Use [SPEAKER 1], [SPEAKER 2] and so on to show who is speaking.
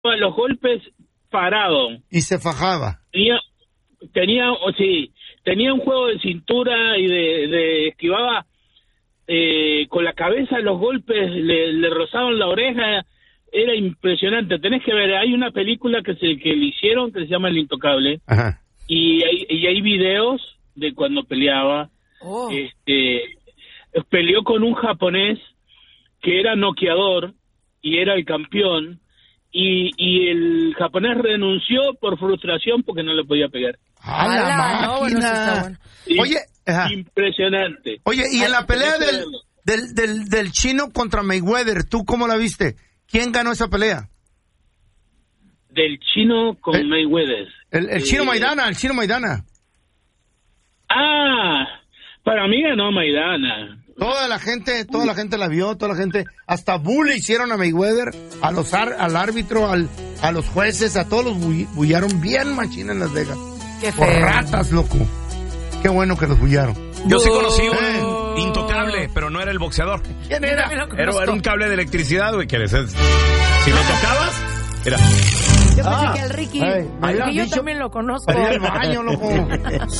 [SPEAKER 1] los golpes parado.
[SPEAKER 2] Y se fajaba.
[SPEAKER 1] Tenía un juego de cintura y de esquivaba con la cabeza, los golpes le rozaban la oreja. Era impresionante. Tenés que ver, hay una película que le hicieron que se llama El Intocable.
[SPEAKER 2] Ajá.
[SPEAKER 1] Y hay videos de cuando peleaba. Peleó con un japonés que era noqueador y era el campeón, y el japonés renunció por frustración porque no le podía pegar.
[SPEAKER 2] ¡A la máquina!
[SPEAKER 3] No, bueno, sí está bueno.
[SPEAKER 2] Oye,
[SPEAKER 1] impresionante.
[SPEAKER 2] Oye, y en la pelea del chino contra Mayweather, ¿tú cómo la viste? ¿Quién ganó esa pelea?
[SPEAKER 1] Del chino con Mayweather.
[SPEAKER 2] El chino Maidana, el chino Maidana.
[SPEAKER 1] Para mí ganó Maidana.
[SPEAKER 2] Toda la gente la vio, toda la gente, hasta bully hicieron a Mayweather, al árbitro, a los jueces, a todos los bullaron bien machina en Las Vegas.
[SPEAKER 3] Qué
[SPEAKER 2] por
[SPEAKER 3] feo.
[SPEAKER 2] ratas, loco. Qué bueno que los bullaron.
[SPEAKER 4] Yo sí conocí un intocable, pero no era el boxeador.
[SPEAKER 2] ¿Quién era?
[SPEAKER 4] Era un cable de electricidad, güey, que si lo tocabas, era...
[SPEAKER 3] Yo pensé que el Ricky,
[SPEAKER 2] me hubieran
[SPEAKER 3] que yo
[SPEAKER 2] dicho-
[SPEAKER 3] también lo conozco.
[SPEAKER 2] Para ir al baño, loco.